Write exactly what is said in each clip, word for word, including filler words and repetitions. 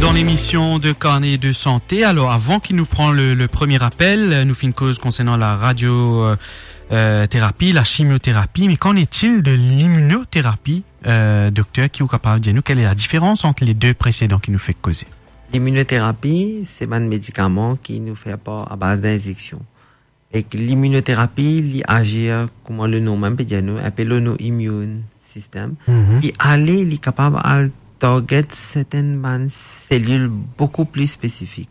Dans l'émission de Carnet de santé, alors avant qu'il nous prenne le, le premier appel, nous fait une cause concernant la radiothérapie, euh, la chimiothérapie, mais qu'en est-il de l'immunothérapie, euh, docteur, qui est capable de dire nous quelle est la différence entre les deux précédents qui nous fait causer? L'immunothérapie, c'est un médicament qui nous fait pas à base d'injection. Et que l'immunothérapie, il agit, comme le nom même peut dire, nous appelons le immune system. Mm-hmm. Il aller, il est capable de target certaines cellules beaucoup plus spécifiques.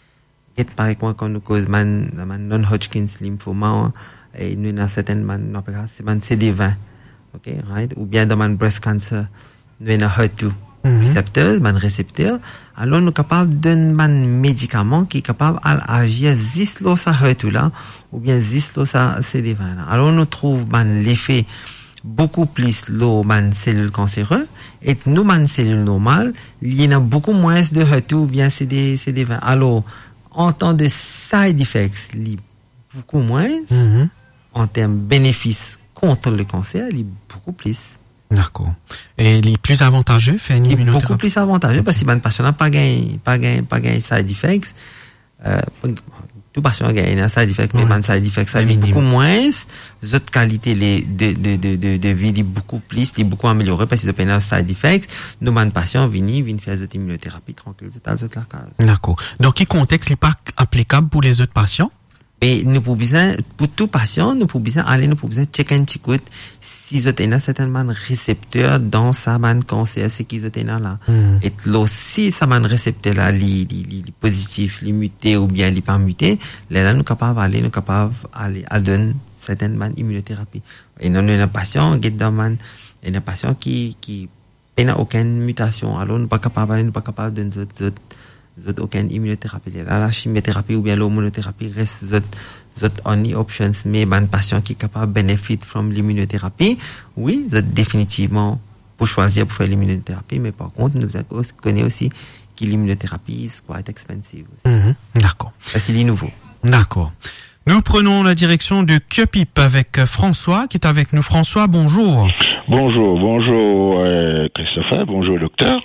Et par exemple, quand nous cause man, man non-Hodgkin's lymphoma, et nous avons certaines man, c'est man C D vingt, ok, right? Ou bien dans man breast cancer, nous avons H E R deux. Mm-hmm. Récepteur, man récepteur. Alors, nous sommes capables d'un médicament qui est capable d'agir juste là, ça H E R deux là, ou bien juste là, ça C D vingt là. Alors, nous trouvons man l'effet beaucoup plus low man cellules cancéreuses, et nous man cellules normales, il y en a beaucoup moins de H E R deux ou bien C D vingt. Alors, en temps de side effects, il y a beaucoup moins. Mm-hmm. En termes de bénéfices contre le cancer, il y a beaucoup plus. D'accord. Et les plus avantageux, fait une immunothérapie? Beaucoup plus avantageux, okay. Parce que les patients n'ont pas gagné, pas gagné, pas gagné side effects. Euh, tout patient gagne un side effect, mais les side effects, ça vient beaucoup moins. Les autres qualités de, de, de, de, de vie, beaucoup plus, les beaucoup améliorées parce qu'ils ont pas side effects. Nos patients viennent, viennent faire cette immunothérapie tranquille, c'est à la case. D'accord. Dans quel contexte n'est pas applicable pour les autres patients? Mais nous pouvons besoin, pour tout patient, nous pouvons besoin aller, nous pouvons besoin checker un petit coup si ils ont certainement récepteur dans sa man cancer, c'est qu'ils ont là. Mm. Et là, si sa man récepteur là, li, li, li, li positif, li muté ou bien li pas muté, là, là, nous capables d'aller, nous capables d'aller, à donner certainement immunothérapie. Et non, un patient, get dans man, un patient qui, qui, n'a aucune mutation. Alors, nous pas capables d'aller, nous pas capables de donner d'autres, d'autres aucune immunothérapie. Là, la chimiothérapie ou bien l'hormonothérapie reste d'autres, d'autres only options. Mais, ben, patient qui est capable de bénéficier from l'immunothérapie, oui, vous êtes définitivement pour choisir pour faire l'immunothérapie. Mais par contre, nous connaissons aussi que l'immunothérapie est quite expensive. Mm-hmm. D'accord. Ça, c'est les nouveaux. D'accord. Nous prenons la direction de Cupip avec François qui est avec nous. François, bonjour. Bonjour, bonjour, euh, Christopher, bonjour, docteur.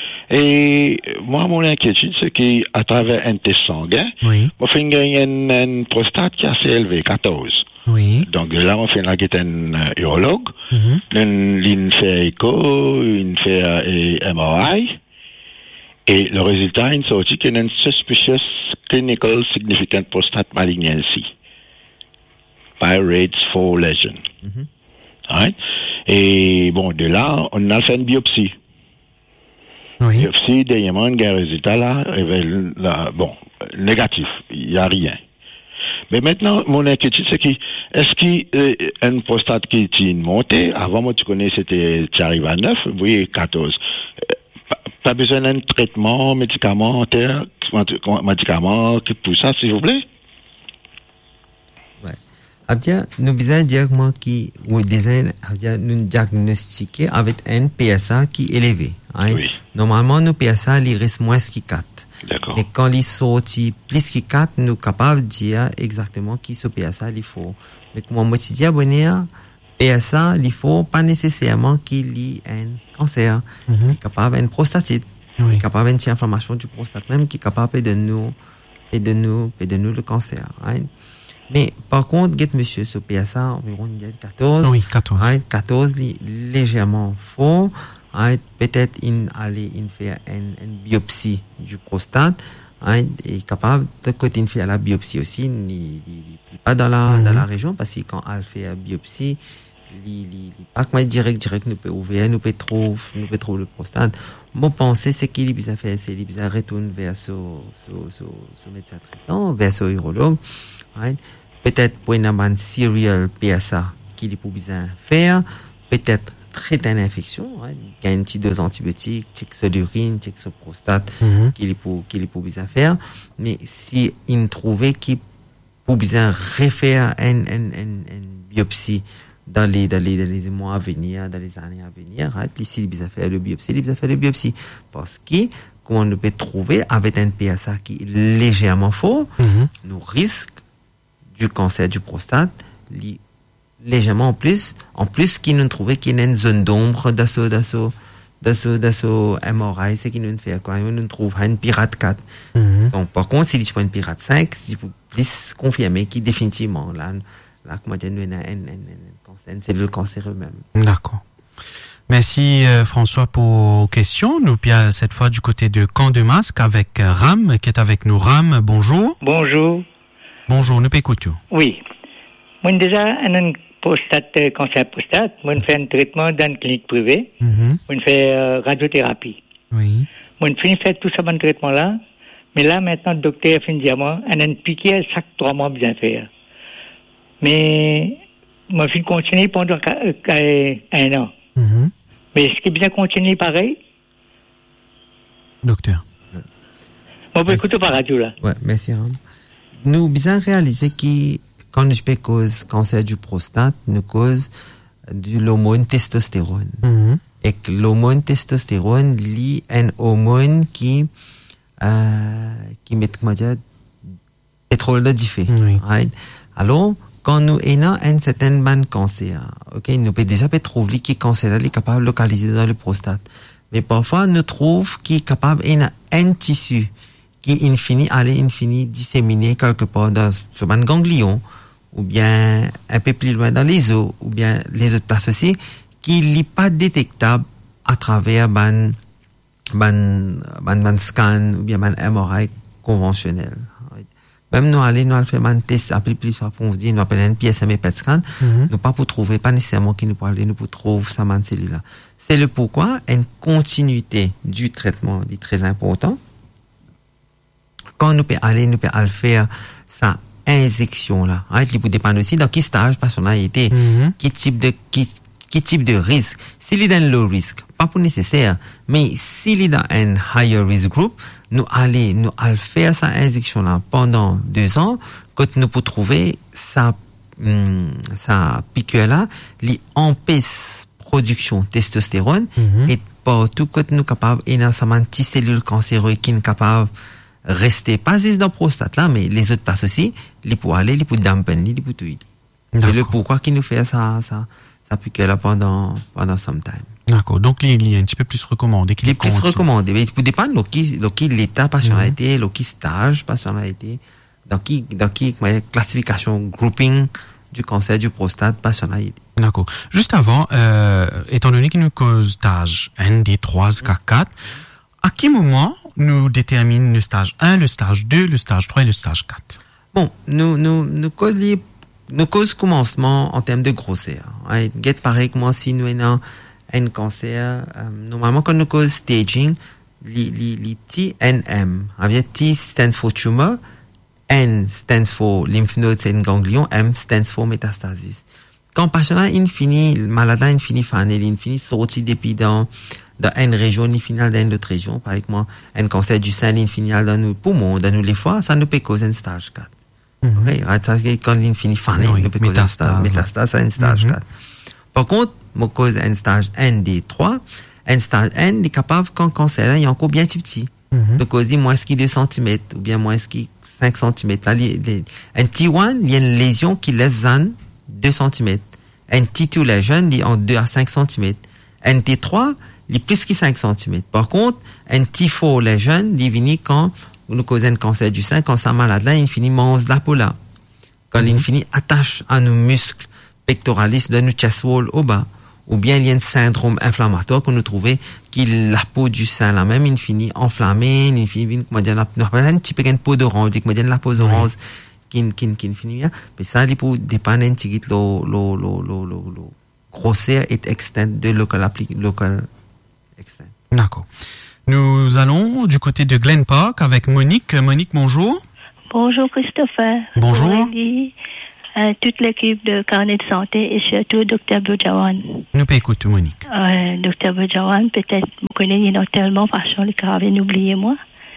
Et moi, mon inquiétude, c'est qu'à travers un test sanguin, oui. on fait une, une, une prostate qui est assez élevée, quatorze. Oui. Donc là, on fait un uh, urologue, mm-hmm. il fait écho, il fait uh, M R I, et le résultat, il sortit qu'il y a une suspicious clinical significant prostate malignancy. Pirates for lesion. Mm-hmm. Right? Et bon, de là, on a fait une biopsie. Oui. Biopsie, dernièrement, il y a un résultat là, révèle, là, bon, négatif, il n'y a rien. Mais maintenant, mon inquiétude, c'est que, est-ce qu'il y a une prostate qui est une montée? Avant, moi, tu connais, c'était, tu arrives à neuf, vous voyez, quatorze. Pas besoin d'un traitement médicamentaire, médicament, pour ça, s'il vous plaît? Ouais. Abdia, nous besoin directement qui, ou design, Abdia, nous diagnostiquer avec un P S A qui est élevé. Hein? Oui. Normalement, nos P S A, il reste moins que quatre. D'accord. Mais quand il sortit plus que quatre, nous sommes capables de dire exactement qui ce P S A il faut. Mais comme moi, je dis à Bonheur, P S A, il faut pas nécessairement qu'il y ait un cancer. Mm-hmm. Il est capable d'une prostatite. Oui. Il est capable d'une inflammation du prostate, même qui est capable de nous, et de nous, et de nous le cancer. Hein? Mais par contre, get monsieur, ce P S A, environ quatorze. Oui, quatorze. Hein? quatorze, légèrement faux. Hein? Peut-être il aller il faire une, une biopsie du prostate. Hein? Il est capable de côté il fait la biopsie aussi, il n'est pas dans la, mm-hmm. dans la région, parce que quand elle fait la biopsie, il pas comme direct, direct, nous peut ouvrir, nous peut trouver, nous peut trouver le prostate. Mon pensée, c'est qu'il a fait, c'est qu'il a retourné vers ce, ce, ce, ce médecin traitant, vers ce urologue. Right? Peut-être pour une serial P S A qu'il peut bien faire, peut-être traiter une infection, right? Il y a une petite dose antibiotique, check sur l'urine, check sur le prostate, mm-hmm. qu'il peut, qu'il peut bien faire. Mais si il trouvait qu'il peut bien refaire une, une, une, une biopsie dans les, dans les, dans les mois à venir, dans les années à venir, right? Puis s'il a fait le biopsie, il a fait le biopsie. Parce que, comment on peut trouver avec un P S A qui est légèrement faux, mm-hmm. nous risque du cancer du prostate, légèrement en plus, en plus qu'il nous trouvait qu'il y a une zone d'ombre dans ce, dans ce, de ce, de ce M R I, c'est qu'il nous fait quoi? On nous trouve une pirate quatre. Mhm. Donc, par contre, si tu une pirate cinq, si vous plus confirmer qui définitivement, là, là, comment dire, nous, une cellule cancéreuse même. D'accord. Merci euh, François pour vos questions. Nous bien cette fois du côté de Camp de Masque avec euh, Ram qui est avec nous. Ram, bonjour. Bonjour. Bonjour, nous écoutons. Oui. Moi déjà un prostate euh, cancer prostate, moi je fais un traitement dans une clinique privée. Mm-hmm. Moi je fais euh, radiothérapie. Oui. Moi je finis faire tout ça bon traitement là. Mais là maintenant le docteur fin dire moi un une piqûre chaque trois mois bien faire. Mais moi je continue pendant euh, un an. Mm-hmm. Mais est-ce qu'il bien continuer pareil? Docteur. Moi, je écoute par radio, là. Ouais, merci, Ram. Nous, bien réaliser que, quand nous peux cause cancer du prostate, nous cause de l'hormone testostérone. Mm-hmm. Et que l'hormone testostérone lie un hormone qui, euh, qui met, comment dire, pétrole de diffé. Oui. Right? Alors, quand nous ayons un certain ban cancer, ok, nous peut déjà peut trouver qui cancer là, est capable de localiser dans le prostate. Mais parfois, nous trouvons qu'il est capable d'un un tissu qui infini, aller infini disséminé quelque part dans ce ban ganglion, ou bien un peu plus loin dans les os, ou bien les autres places aussi, qui n'est pas détectable à travers ban, ban, ban, ban scan, ou bien ban M R I conventionnel. Même nous aller, nous allons faire un test, après plus, pour vous dire, nous appelons un P S M et P E T scan, mm-hmm. nous pas pour trouver, pas nécessairement qui nous peut aller, nous pour trouver ça, man, celui-là. C'est le pourquoi une continuité du traitement est très important. Quand nous peut aller, nous peut aller faire sa injection-là. Hein, il peut dépendre aussi dans quel stage personne a été, mm-hmm. quel type de, qui, quel type de risque. S'il est dans le low risk, pas pour nécessaire, mais s'il est dans un higher risk group, nous allons, nous allons faire sa injection là pendant deux ans, quand nous pouvons trouver sa, hum, sa piqûre là, li empêche production testostérone, mm-hmm. et partout quand nous capables, et dans sa anticellule cancéreuse qui est capable rester, pas juste dans la prostate là, mais les autres places aussi, les pour aller, les pour dampen, les pour tout. C'est le pourquoi qui nous fait ça, ça, ça piqûre là pendant, pendant some time. D'accord. Donc, il est un petit peu plus recommandé. Il est plus recommandé. Mais il peut dépendre de qui, de qui l'état patient a été, de qui stage patient a été, dans qui, dans qui, classification, grouping du cancer du prostate patient a été. D'accord. Juste avant, euh, étant donné qu'il nous cause stage un, deux, trois, quatre, à quel moment nous détermine le stage un, le stage deux, le stage trois et le stage quatre? Bon, nous, nous, nous cause les, nous cause commencement en termes de grosseur. Right? Get pareil, comment si nous avons un cancer, euh, normalement, quand nous cause staging, les, les, les T N M, T stands for tumor, N stands for lymph nodes and ganglion, M stands for metastasis. Quand le patient a infini, le malade a infini fané, il infini sorti depuis dans, dans une région, il finit dans une autre région, par exemple, un cancer du sein, il finit dans nos poumons, dans nos les foies, ça nous peut causer un stage quatre. Mm-hmm. Okay? Ça, quand il finit fané, il nous peut causer un stage, métastase, c'est un stage mm-hmm. quatre. Par contre, me cause un stage un, deux, trois. Un stage un, il est capable, quand le cancer, il est encore bien petit. Mm-hmm. Donc, on dit, moins ce qui deux centimètres, ou bien moins ce qui cinq centimètres. Là, les, les, un T un, il y a une lésion qui laisse deux centimètres. Un T deux lésion, il est en deux à cinq centimètres. Un T trois, il est plus que cinq centimètres. Par contre, un T quatre lésion, il vient quand on nous cause un cancer du sein, quand ça malade là, il finit mange la peau là. Quand mm-hmm. il finit attache à nos muscles pectoralis de nos chest wall au bas. Ou bien il y a un syndrome inflammatoire qu'on nous trouvait qui la peau du sein là même, il finit enflammée, il finit, comment dire, un petit peu une peau d'orange, comment dire, la peau d'orange, qui, qui, qui finit bien. Mais ça, il peut dépendre un petit peu le, le, le, le, le, le grosseur et extent de local appliqué, local extent. D'accord. Nous allons du côté de Glen Park avec Monique. Monique, bonjour. Bonjour Christopher. Bonjour. Bonjour. Euh, toute l'équipe de Carnet de Santé et surtout Docteur Boudjawan. Nous peut écouter Monique. Euh, Docteur Boudjawan, peut-être vous connaissez, il y en a tellement par contre les carabines, oubliez-moi.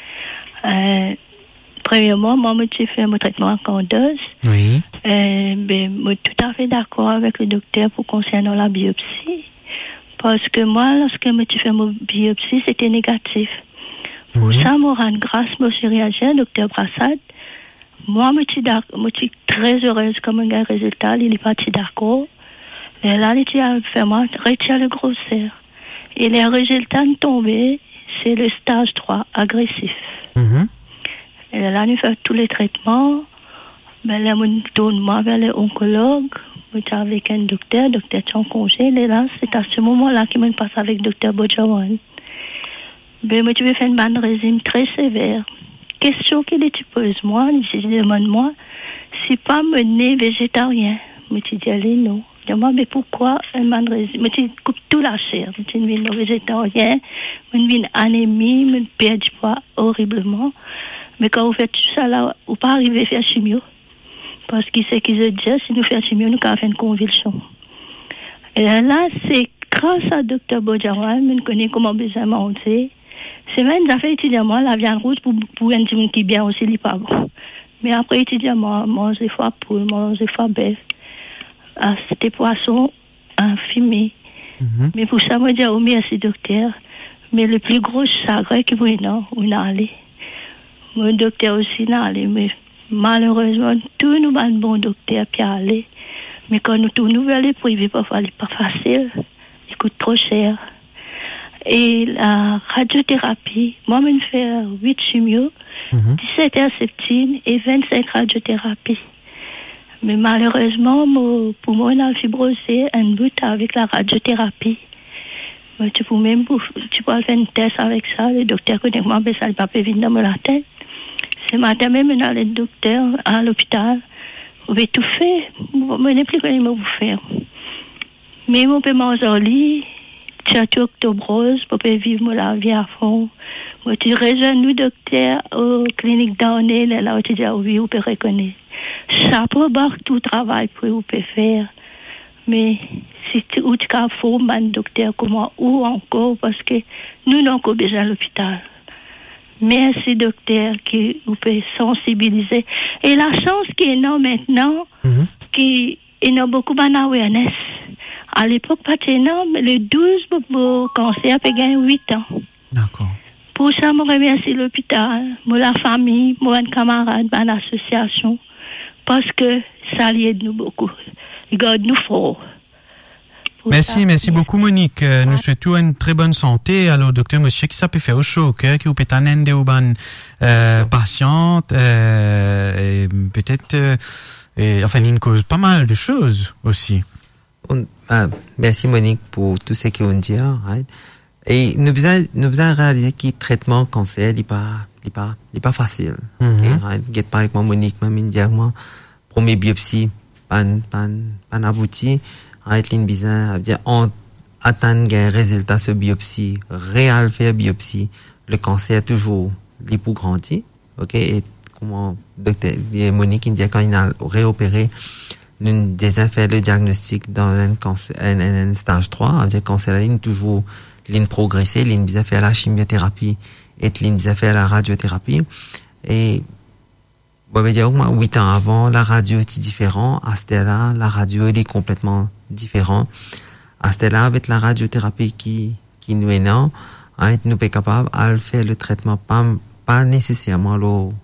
Euh, premièrement, moi, je fais mon traitement en candeuse. Oui. Euh, ben, je suis tout à fait d'accord avec le docteur pour concernant la biopsie. Parce que moi, lorsque je fais mon biopsie, c'était négatif. Pour oui. ça, je rends grâce, monsieur réagir, docteur Brassad. Moi, je suis, je suis très heureuse comme un résultat. Il est parti d'accord. Et là, il a fait moi retirer le grosseur. Et les résultats tombés, c'est le stage trois, agressif. Mhm. Et là, nous faisons tous les traitements. Ben là, on tourne moi vers l'oncologue. On est avec un docteur, docteur est en congé. Et là, c'est à ce moment-là qu'il me passe avec le docteur Bojawan. Ben, moi, tu veux faire une bande régime très sévère. Question qu'il te pose, moi, je demande moi, c'est pas mener végétarien. Moi, tu dis, allez, non. Je demande, mais pourquoi un bande régime? Moi, tu coupes tout la chair. Tu dis, non, végétarien, une une anémie, une perte du poids horriblement. Mais quand vous faites tout ça, là, vous pas arriver à faire chimio. Parce qu'il sait qu'ils se disent, si nous faisons chimio, nous avons fait une convulsion. Et là, c'est grâce à docteur Bojawan, nous connaissons comment besoin monter. C'est même des affaires étudiants, la viande rouge pour, pour un petit qui est bien aussi, il n'est pas bon. Mais après, étudiants, manger fois poule, manger fois bœuf. Ah, c'était poisson infumé. Mm-hmm. Mais pour ça, moi, je dis, oh, merci, docteur. Mais le plus gros chagrin que vous avez, non, on a allé. Mon docteur aussi n'a allé, mais malheureusement, tous nous avons un bon docteur qui a allé. Mais quand nous tournons vers les privés, parfois, il n'est pas facile. Il coûte trop cher. Et la radiothérapie, moi, je fais huit chimios, mm-hmm. dix-sept herceptines et vingt-cinq radiothérapies. Mais malheureusement, mon poumon a fibrosé un bout avec la radiothérapie. Mais tu peux même tu peux faire un test avec ça. Le docteur connaît moi, mais ça ne va pas venir dans la tête. Ce matin même, on a le docteur à l'hôpital. On va tout faire. Je n'ai plus rien à vous faire. Mais mon peut manger au lit. Tchatou octobrose, pour vivre la vie à fond. Moi, tu rejoins nous, docteur, aux cliniques d'Aunay, là où tu dis, oui, vous pouvez reconnaître. Ça peut avoir tout travail pour vous pouvez faire. Mais si tu ou tu as faux, man, docteur, comment, ou encore, parce que nous n'avons encore besoin à l'hôpital. Merci, docteur, qui vous pouvez sensibiliser. Et la chance qu'il y a maintenant, mm-hmm. qu'il y a beaucoup d'awareness. À l'époque, pas énorme, le douze pour cancer a gagné huit ans. D'accord. Pour ça, je remercie l'hôpital, moi, la famille, moi, un camarade, une association, parce que ça aide nous beaucoup. Il garde nous fort. Merci, ça, merci beaucoup, Monique. Euh, nous souhaitons une très bonne santé. Alors, docteur, monsieur, qui ça peut faire au chaud, que, qui vous peut t'amener des bonnes, euh, patientes, euh, et peut-être, euh, et, enfin, il cause pas mal de choses aussi. On, ah, merci Monique pour tout ce qu'on dit. Right? Et nous besoin, nous besoin réaliser que le traitement cancer n'est pas, n'est pas, n'est pas facile. Mm-hmm. Okay, right? Get par exemple Monique m'a mis directement première biopsie, pas, pas, pas abouti. Right? L'in besoin, dire on attend un résultat sur biopsie, réel faire biopsie. Le cancer toujours les pour grandir. Ok? Et comment docteur Monique il dit quand il a réopéré. Nous déjà fait le diagnostic dans un cancer, un, un, un stage trois, avec cancer, ligne toujours, ligne progressée, ligne déjà fait la chimiothérapie, et ligne déjà fait la radiothérapie. Et, bon, dire, au moins huit ans avant, la radio était différente. À ce là la radio est complètement différente. À ce là avec la radiothérapie qui, qui nous est non, hein, nous sommes capables de faire le traitement, pas, pas nécessairement le,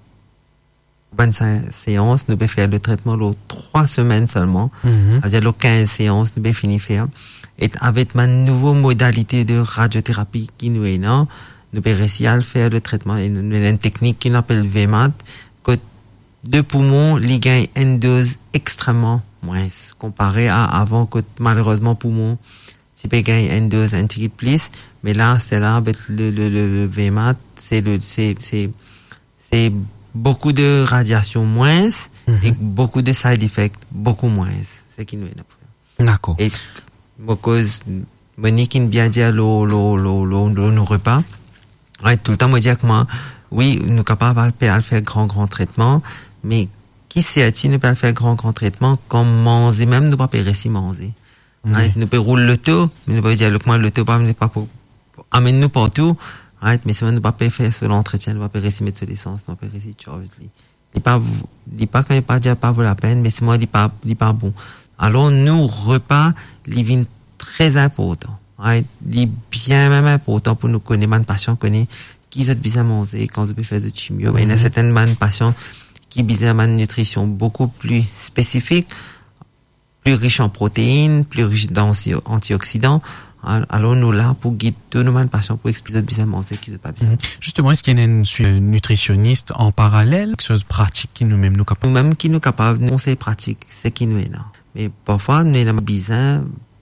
vingt-cinq séances, nous pouvons faire le traitement le trois semaines seulement. Mm-hmm. C'est-à-dire le quinze séances, nous pouvons finir faire. Et avec ma nouvelle modalité de radiothérapie qui nous est là, nous pouvons réussir à faire le traitement. Et nous avons une technique qui s'appelle V M A T, que de poumons, les gagnent une dose extrêmement moins, comparé à avant, que malheureusement poumons, si peut gagner une dose un petit peu plus, mais là, c'est là, avec le, le, le V M A T, c'est le, c'est, c'est, c'est, beaucoup de radiation moins mm-hmm. et beaucoup de side effects beaucoup moins. C'est qui nous est là. D'accord. Et cause Monique qui bien dire le le le le nos repas. Ouais, tout le temps me dire que moi oui, nous capables de faire grand grand traitement, mais qui sait-il ne peut pas faire grand grand traitement comme manger même nous pas réussir manger. Mm-hmm. Ouais, nous peut rouler le taux, mais nous peut dire le moi le taux pas pas pour amène nous partout. Right, mais si on ne peut pas faire sur l'entretien, on ne peut pas réussir mettre sur l'essence, on ne peut pas réussir tu vois, il pas, il pas quand il pas dire pas vaut la peine, mais c'est moi il pas, il pas bon. Alors nous repas, il vient très important, right, il est bien même important pour nous connaître, man patient connaît qui ont besoin de manger quand on peut faire de chimio, mais il y a certaines man patients qui ont besoin de nutrition beaucoup plus spécifique, plus riche en protéines, plus riche en antioxydants. Alors, nous là pour guider tous nos patients pour expliquer bien manger, qui n'est pas bien. Justement, est-ce qu'il y a un nutritionniste en parallèle, quelque chose de pratique qui nous-mêmes nous capable? Nous-mêmes qui nous capable, nous c'est pratique, c'est qui nous est là. Mais parfois, nous avons besoin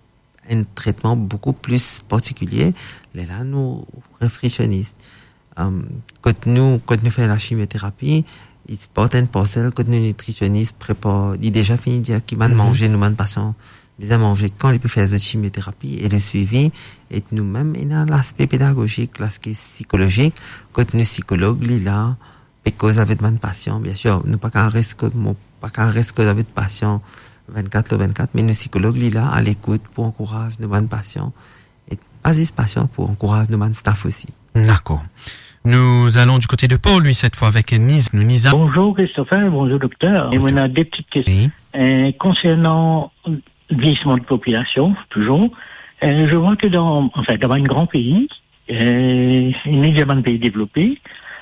un traitement beaucoup plus particulier. Là, nous réfléchissons. Um, quand nous, quand nous faisons la chimiothérapie, il se porte un parcelle quand nous nutritionniste prépare, il déjà fini de dire qu'il va manger, nous, man patients, bien manger quand il peut faire de chimiothérapie et le suivi. Et nous-mêmes, il y a l'aspect pédagogique, l'aspect psychologique. Quand nous psychologues, il y a, parce avec man patient, bien sûr, nous pas qu'un risque, pas qu'un risque avec patient vingt-quatre sur vingt-quatre, mais nous psychologues, il y a à l'écoute pour encourager nos man patients et pas juste patients pour encourager nos man staff aussi. D'accord. Nous allons du côté de Paul, lui, cette fois, avec Nisa. Nous, Nisa. Bonjour, Christopher. Bonjour, docteur. Et on a des petites questions. Oui. Euh, concernant le vieillissement de population, toujours, euh, je vois que dans, enfin, dans un grand pays, euh, évidemment un pays développé,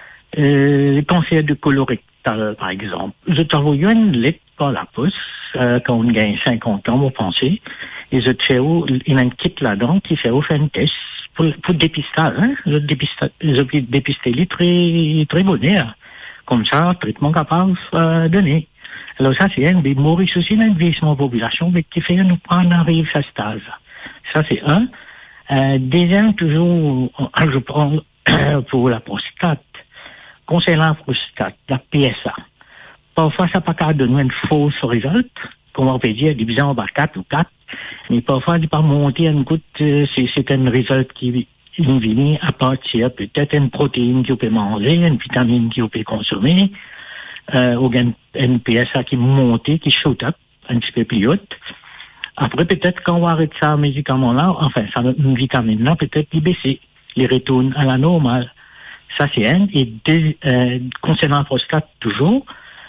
euh, les cancers de colorectal, par exemple, je t'envoie une lettre par la poste, euh, quand on gagne cinquante ans, vous pensez, et je te fais, il y a une kit là-dedans qui fait faire un test pour, pour dépistage, hein, je dépistage, je dépister les très, très bonheur. Comme ça, traitement capable, euh, donner. Alors ça, c'est un des Maurice aussi, un vieillissement de population, mais qui fait nous pas en arrive à ce stade. Ça, c'est un. Euh, deuxième, toujours, je prends pour la prostate. Concernant la prostate, la P S A. Parfois, ça n'a pas qu'à donner une fausse résultat. Comme on peut dire, divisé en bas quatre ou quatre. Mais parfois, il n'est pas monté une goutte, c'est, c'est un résultat qui vient à partir peut-être une protéine qu'on peut manger, une vitamine qu'on peut consommer, euh, ou une, une P S A qui monte, qui shoot up, un petit peu plus haute. Après, peut-être quand on arrête ça, médicament-là, enfin, ça, une vitamine-là, peut-être il baisse, il retourne à la normale. Ça, c'est un. Et deux, euh, concernant la prostate, toujours,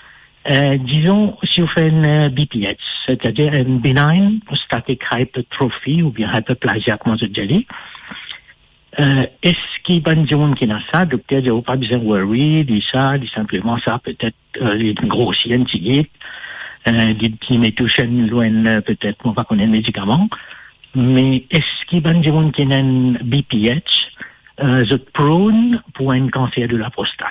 euh, disons, si on fait une B P H, c'est-à-dire une benign prostatic hypertrophy ou bien hyperplasia, comment je dis, euh, est-ce qu'il y a des gens qui ont ça, docteur, il n'y a pas besoin de worry, dit ça, dit simplement ça, peut-être, euh, une grosse un petit euh, dit qui met touche loin, peut-être, on va connaître le médicament, mais est-ce qu'il y a des gens qui ont un B P H, euh, je prône pour un cancer de la prostate?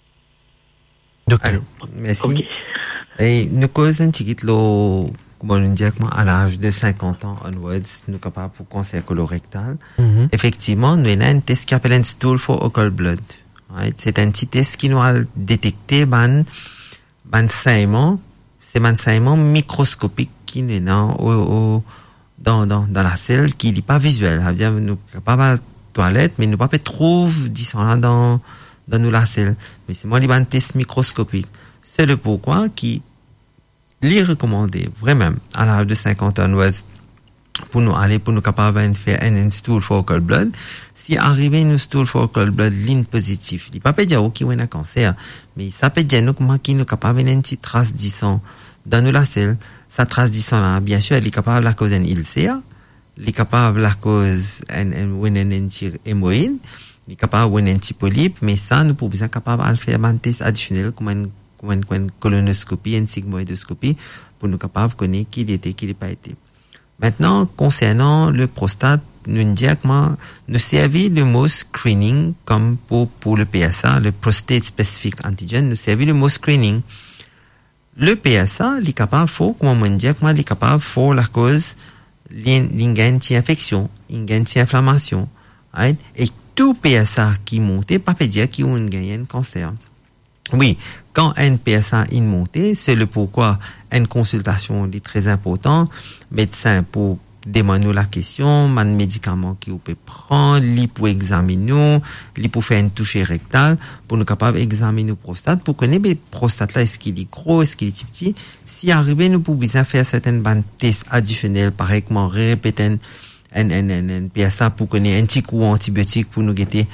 Alors, merci. Okay. Et nous causons un petit peu, comme on dit, à l'âge de cinquante ans onwards, nous sommes capables pour cancer colorectal. Mm-hmm. Effectivement, nous avons un test qui s'appelle un stool for occult blood. Right? C'est un petit test qui nous a détecté ban, ban saignement, c'est un saignement microscopique qui est dans, au, au, dans, dans, dans la selle, qui n'est pas visuel. Ça veut dire, nous sommes pas mal toilette, mais nous pas trouver, disons là, dans, dans nous la selle. Mais c'est moi, un test microscopique. C'est le pourquoi qui, les recommander, vraiment, à l'âge de cinquante ans, pour nous aller, pour nous capables de faire un stool for occult blood. Si arrivé une stool for occult blood, ligne positive, il ne peut pas dire, ok, on a un cancer, mais ça peut dire, nous, comment qui nous capables d'une petite trace de sang dans nous la selle. Sa trace de sang là, bien sûr, elle est capable de causer un I L C A, elle est capable de causer un, un, un, un, un hémorroïde, elle est capable de un petit polype, mais ça, nous pouvons être capables de faire un test additionnel, comme une, comme une, comme une colonoscopie, une sigmoïdoscopie, pour nous capables de connaître qui il était, qui il n'a pas été. Maintenant, concernant le prostate, nous disons nous servons le mot screening comme pour, pour le P S A, le prostate specific antigen, nous servons le mot screening. Le P S A, il est capable de faire, comme on dit, il est capable de faire la cause, l'infection, l'inflammation, right? Et tout P S A qui monte, pas peut dire qu'il y a un cancer. Oui, quand un P S A est monté, c'est le pourquoi une consultation est très importante. Médecin pour demander la question, un médicament qui peut prendre, lui pour examiner, lui pour faire une touche rectale, pour nous capable d'examiner la prostate, pour connaître la prostate là, est-ce qu'il est gros, est-ce qu'il est petit. Si arrivé, nous pouvons bien faire certaines tests additionnels, par exemple, répéter un, un, un, un P S A pour connaître un petit coup antibiotique pour nous guetter